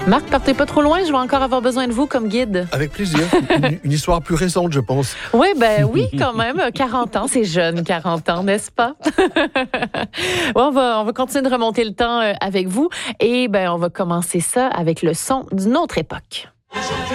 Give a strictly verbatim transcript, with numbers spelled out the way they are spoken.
Marc, partez pas trop loin, je vais encore avoir besoin de vous comme guide. Avec plaisir. Une, une histoire plus récente, je pense. Oui, ben oui, quand même. quarante ans, c'est jeune, quarante ans, n'est-ce pas? Ouais, on va, on va continuer de remonter le temps avec vous. Et ben, on va commencer ça avec le son d'une autre époque.